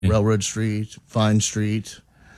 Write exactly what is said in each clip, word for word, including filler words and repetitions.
Railroad Street, Vine Street,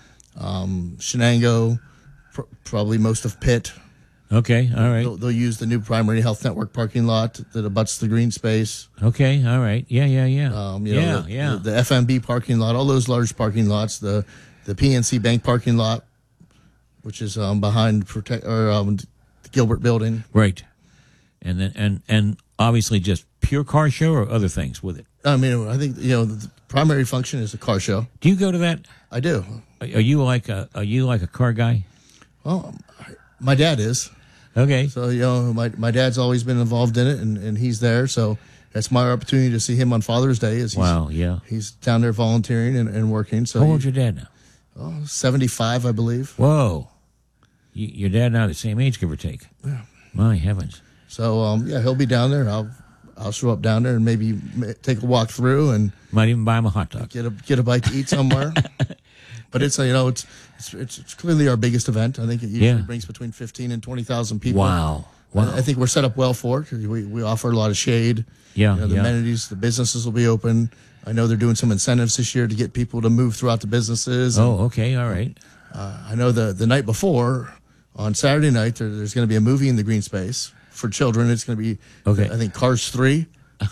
um, Shenango, pr- probably most of Pitt. Okay, all right. They'll, they'll use the new Primary Health Network parking lot that abuts the green space. Okay, all right. Yeah, yeah, yeah. Um, you yeah, know, the, yeah. The, the F M B parking lot, all those large parking lots, the the P N C Bank parking lot, which is um, behind protect or um, the Gilbert Building. Right. And then and and obviously just pure car show or other things with it. I mean, I think you know the primary function is a car show. Do you go to that? I do. Are you like a Are you like a car guy? Well, my dad is. Okay. So, you know, my my dad's always been involved in it, and, and he's there. So that's my opportunity to see him on Father's Day. As he's, wow, yeah. He's down there volunteering and, and working. So how old's your dad now? Oh, seventy-five, I believe. Whoa. You, your dad and I are the same age, give or take. Yeah. My heavens. So, um, yeah, he'll be down there. I'll I'll show up down there and maybe take a walk through and might even buy him a hot dog. Get a get a bite to eat somewhere. But it's you know it's, it's it's it's clearly our biggest event. I think it usually yeah. brings between fifteen and twenty thousand people. Wow, wow! I, I think we're set up well for it. We we offer a lot of shade. Yeah, you know, the yeah. amenities, the businesses will be open. I know they're doing some incentives this year to get people to move throughout the businesses. Oh, okay, all right. Uh, I know the the night before on Saturday night there, there's going to be a movie in the green space for children. It's going to be okay. I think Cars three.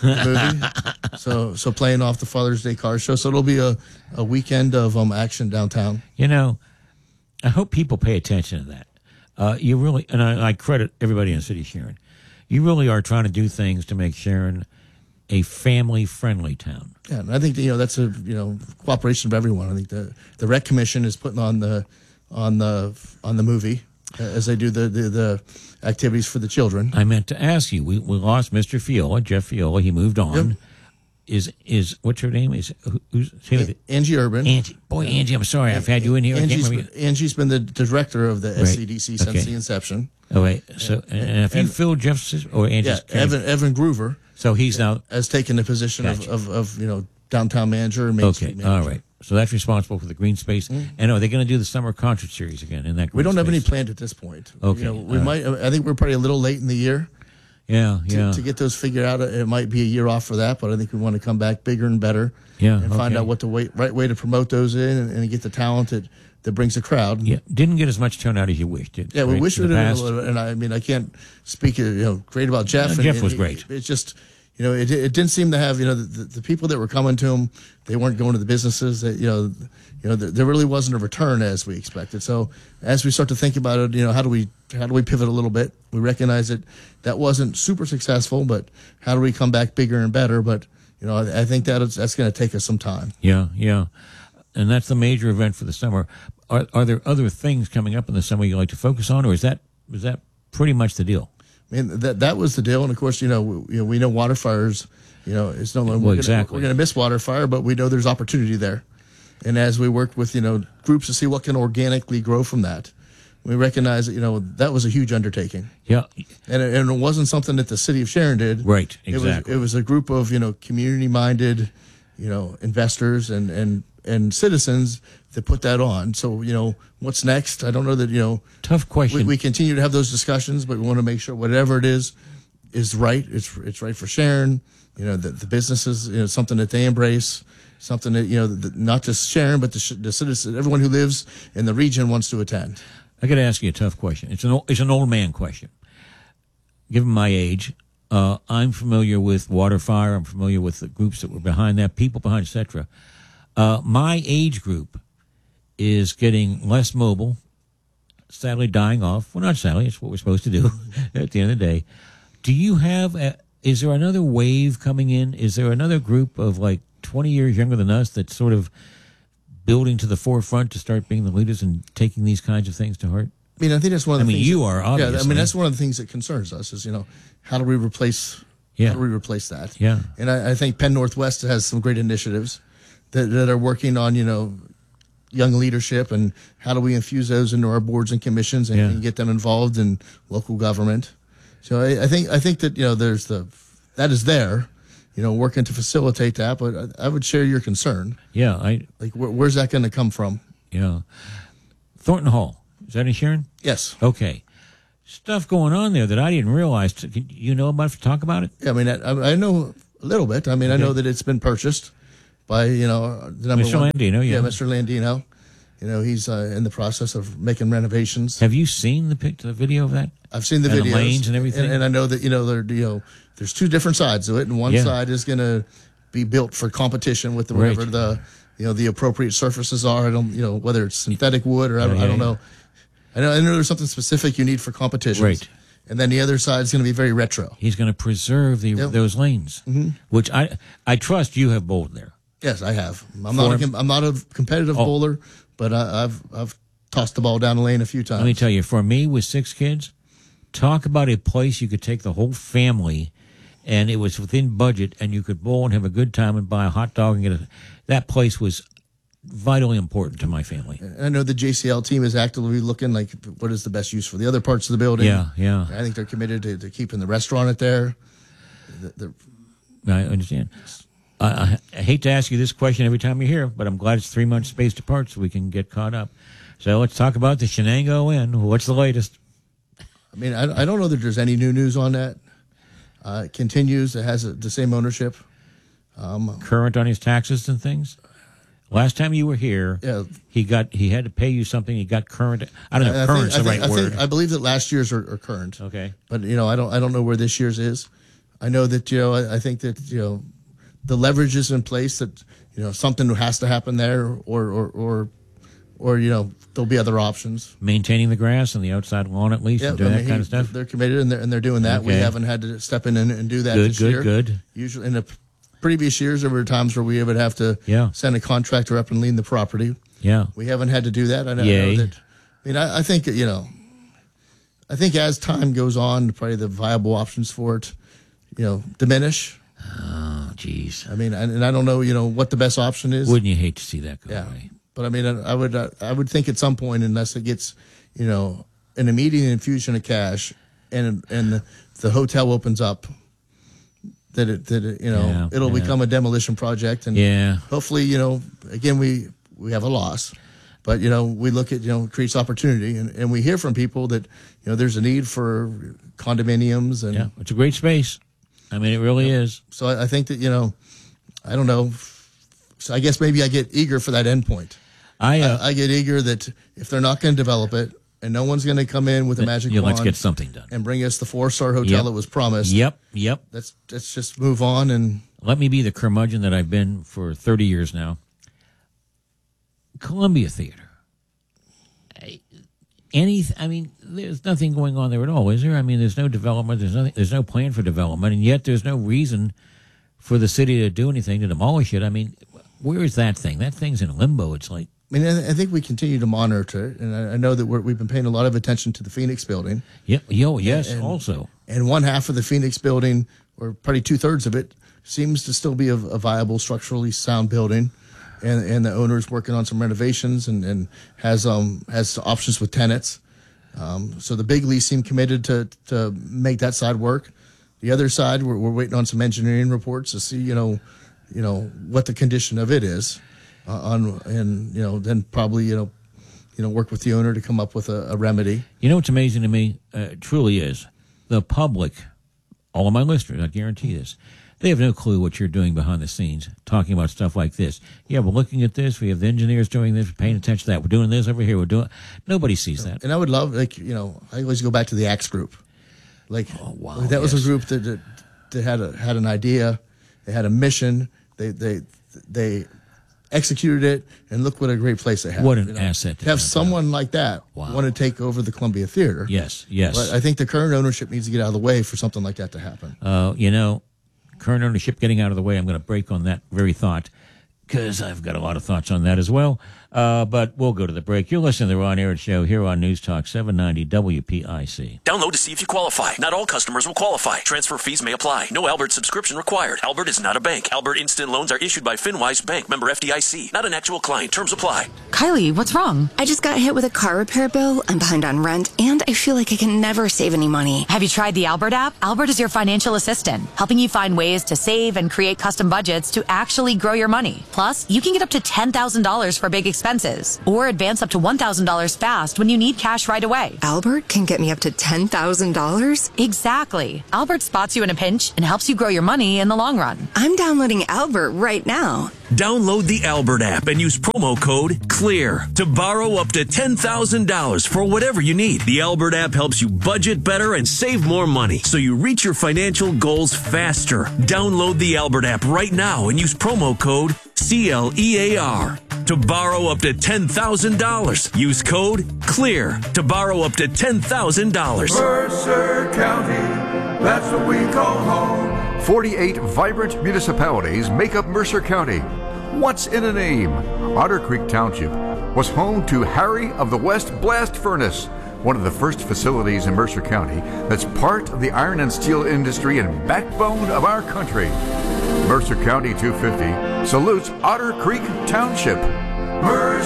The movie. so so playing off the Father's Day car show. So it'll be a, a weekend of um action downtown. You know, I hope people pay attention to that. Uh, you really, and I, I credit everybody in the city of Sharon. You really are trying to do things to make Sharon a family-friendly town. Yeah, and I think you know that's a you know cooperation of everyone. I think the the rec commission is putting on the on the on the movie as they do the the, the activities for the children. I meant to ask you. We we lost Mister Fiola, Jeff Fiola. He moved on. Yep. Is is what's her name? Is who's An- Angie Urban? Angie, boy, Angie. I'm sorry, I've had you in here. Angie's, I can't remember. Angie's been the director of the right. S C D C since okay. the inception. Oh wait, so and, and if you filled Jeff's or Angie's, yeah, Evan Evan Groover. So he's now has taken the position gotcha. of, of of you know downtown manager and Main okay, Street manager. all right. So that's responsible for the green space. Mm. And are they going to do the summer concert series again in that green We don't space? have any planned at this point. Okay. You know, we uh, might. I think we're probably a little late in the year. Yeah, to, yeah. To get those figured out, it might be a year off for that, but I think we want to come back bigger and better. Yeah, and find okay. out what the way, right way to promote those in and, and get the talent that, that brings a crowd. Yeah, didn't get as much turnout as you wished. Did, yeah, we right, wish we in did the a past? little bit, and I mean, I can't speak you know great about Jeff. No, and, Jeff and was he- great. It's just. You know, it, it didn't seem to have, you know, the, the, the people that were coming to him, they weren't going to the businesses. That, you know, you know, there, there really wasn't a return as we expected. So as we start to think about it, you know, how do we how do we pivot a little bit? We recognize that that wasn't super successful, but how do we come back bigger and better? But, you know, I, I think that is, that's going to take us some time. Yeah, yeah. And that's the major event for the summer. Are are there other things coming up in the summer you like to focus on, or is that is that pretty much the deal? I mean, that that was the deal, and of course, you know, we, you know, we know water fires. You know, it's no longer well, we're exactly. Gonna, we're going to miss water fire, but we know there's opportunity there. And as we work with you know groups to see what can organically grow from that, we recognize that you know that was a huge undertaking. Yeah, and it, and it wasn't something that the city of Sharon did. Right, exactly. It was it was a group of you know community minded, you know, investors and and and citizens that put that on. So, you know, what's next? I don't know that, you know. Tough question. We, we continue to have those discussions, but we want to make sure whatever it is, is right. It's it's right for Sharon. You know, the, the businesses, you know, something that they embrace, something that, you know, the, not just Sharon, but the, the citizens, everyone who lives in the region wants to attend. I got to ask you a tough question. It's an, it's an old man question. Given my age, uh, I'm familiar with Waterfire. I'm familiar with the groups that were behind that, people behind, et cetera. Uh, my age group is getting less mobile, sadly dying off. Well, not sadly, it's what we're supposed to do at the end of the day. Do you have, a, is there another wave coming in? Is there another group of like twenty years younger than us that's sort of building to the forefront to start being the leaders and taking these kinds of things to heart? I mean, I think that's one of the I mean, things. you that, are, obviously. Yeah, I mean, that's one of the things that concerns us is, you know, how do we replace, yeah. how do we replace that? Yeah. And I, I think Penn Northwest has some great initiatives that, that are working on, you know, young leadership and how do we infuse those into our boards and commissions and, Yeah. and get them involved in local government. So I, I think I think that, you know, there's the, that is there, you know, working to facilitate that, but I, I would share your concern. Yeah. I, Like, where, where's that going to come from? yeah. Thornton Hall. Is that in Sharon? Yes. Okay. Stuff going on there that I didn't realize. You know about it? Talk about it? Yeah, I mean, I, I know a little bit. I mean, I know that it's been purchased. by you know the number Mister one, Landino, yeah. Mister Landino. You know, he's uh, in the process of making renovations. Have you seen the pic, the video of that? I've seen the and videos, the lanes and everything, and, and I know that you know there you know there's two different sides to it, and one Yeah. side is going to be built for competition with the, whatever Right. the you know the appropriate surfaces are. I don't you know whether it's synthetic wood or I don't, Yeah, I don't yeah, know. I know I know there's something specific you need for competitions. Right. And then the other side is going to be very retro. He's going to preserve the Yep. those lanes, mm-hmm. which I I trust you have bowled there. Yes, I have. I'm not. A, com- I'm not a competitive Oh. bowler, but I, I've I've tossed the ball down the lane a few times. Let me tell you, for me with six kids, talk about a place you could take the whole family, and it was within budget, and you could bowl and have a good time and buy a hot dog and get a. That place was vitally important to my family. And I know the J C L team is actively looking like what is the best use for the other parts of the building. Yeah, yeah. I think they're committed to, to keeping the restaurant at there. The, the, I understand. I, I, I hate to ask you this question every time you're here, but I'm glad it's three months spaced apart so we can get caught up. So let's talk about the Shenango Inn. What's the latest? I mean, I, I don't know that there's any new news on that. Uh, it continues. It has a, the same ownership. Um, Current on his taxes and things? Last time you were here, Yeah. he got he had to pay you something. He got current. I don't know. I if current's think, the I think, right I word. think I believe that last year's are, are current. Okay. But you know, I don't I don't know where this year's is. I know that you know I, I think that you know the leverage is in place that you know something has to happen there, or or or, or you know there'll be other options. Maintaining the grass and the outside lawn at least, and doing I mean, that kind he- of stuff. They're committed and they're and they're doing that. We Okay. haven't had to step in and, and do that Good, this good, year. good. Usually in the previous years, there were times where we would have to Yeah. send a contractor up and lean the property. Yeah. We haven't had to do that. I know, I Yay. know that. I mean, I, I think you know, I think as time goes on, probably the viable options for it, you know, diminish. Oh, jeez. I mean, and, and I don't know, you know, what the best option is. Wouldn't you hate to see that go yeah, away? but I mean, I, I would, uh, I would think at some point, unless it gets, you know, an immediate infusion of cash, and and the, the hotel opens up, that it, that it, you know, Yeah, it'll yeah. become a demolition project, and Yeah. hopefully, you know, again, we we have a loss, but you know, we look at you know creates opportunity, and, and we hear from people that you know there's a need for condominiums, and Yeah. It's a great space. I mean, it really is. so I, I think that you know, I don't know, so I guess maybe I get eager for that endpoint. I, uh, I, I get eager that if they're not going to develop it, and no one's going to come in with a magic yeah, wand let's get something done. and bring us the four star hotel Yep. that was promised. Yep. Yep. Let's let's just move on and. Let me be the curmudgeon that I've been for thirty years now. Columbia Theater. I- Any, I mean, there's nothing going on there at all, is there? I mean, there's no development. There's nothing. There's no plan for development, and yet there's no reason for the city to do anything to demolish it. I mean, where is that thing? That thing's in limbo. It's like, I mean, I I think we continue to monitor it, and I I know that we're, we've been paying a lot of attention to the Phoenix building. yeah, yo, yes, And- also. And one half of the Phoenix building, or probably two thirds of it, seems to still be a, a viable, structurally sound building. And and the owner's working on some renovations and, and has um has options with tenants. Um, so the big lease seem committed to to make that side work. The other side, we're, we're waiting on some engineering reports to see you know, you know what the condition of it is, uh, on and you know then probably you know, you know work with the owner to come up with a, a remedy. You know what's amazing to me? Uh, it truly is. The public, all of my listeners, I guarantee this, they have no clue what you're doing behind the scenes, talking about stuff like this. Yeah, we're looking at this. We have the engineers doing this. We're paying attention to that. We're doing this over here. We're doing. Nobody sees that. And I would love, like, you know, I always go back to the Axe Group. Like, Oh, wow, like, that was yes. a group that, that that had a had an idea, they had a mission, they they they executed it, and look what a great place they have. What an you know? asset to To have have, someone like that Wow. want to take over the Columbia Theater. Yes, yes. But I think the current ownership needs to get out of the way for something like that to happen. Uh, you know, current ownership getting out of the way. I'm going to break on that very thought because I've got a lot of thoughts on that as well. Uh, but we'll go to the break. You're listening to the Ron Aaron Show here on News Talk seven ninety W P I C. Download to see if you qualify. Not all customers will qualify. Transfer fees may apply. No Albert subscription required. Albert is not a bank. Albert Instant Loans are issued by FinWise Bank, member F D I C. Not an actual client. Terms apply. Kylie, what's wrong? I just got hit with a car repair bill, I'm behind on rent, and I feel like I can never save any money. Have you tried the Albert app? Albert is your financial assistant, helping you find ways to save and create custom budgets to actually grow your money. Plus, you can get up to ten thousand dollars for big expenses, or advance up to one thousand dollars fast when you need cash right away. Albert can get me up to ten thousand dollars? Exactly. Albert spots you in a pinch and helps you grow your money in the long run. I'm downloading Albert right now. Download the Albert app and use promo code CLEAR to borrow up to ten thousand dollars for whatever you need. The Albert app helps you budget better and save more money so you reach your financial goals faster. Download the Albert app right now and use promo code C L E A R to borrow up to ten thousand dollars. Use code CLEAR to borrow up to ten thousand dollars. Mercer County, that's what we call home. forty-eight vibrant municipalities make up Mercer County. What's in a name? Otter Creek Township was home to Harry of the West Blast Furnace, one of the first facilities in Mercer County that's part of the iron and steel industry and backbone of our country. Mercer County two fifty salutes Otter Creek Township. Mercer